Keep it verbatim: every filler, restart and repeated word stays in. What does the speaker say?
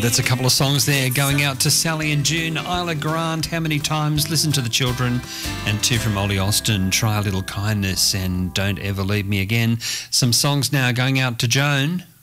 That's a couple of songs there going out to Sally and June, Isla Grant, How Many Times, Listen to the Children, and two from Ollie Austin, Try a Little Kindness and Don't Ever Leave Me Again. Some songs now going out to Joan.